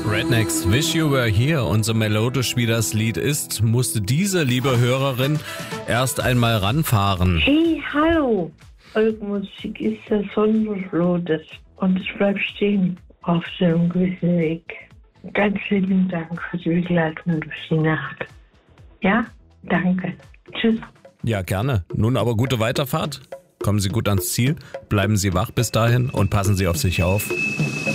Rednecks Wish You Were Here, und so melodisch wie das Lied ist, musste diese liebe Hörerin erst einmal ranfahren. Hey, hallo! Volksmusik ist das Sonnenflotes und ich bleib stehen auf dem gewissen Weg. Ganz vielen Dank für die Begleitung durch die Nacht. Ja, danke. Tschüss. Ja, gerne. Nun aber gute Weiterfahrt. Kommen Sie gut ans Ziel, bleiben Sie wach bis dahin und passen Sie auf sich auf.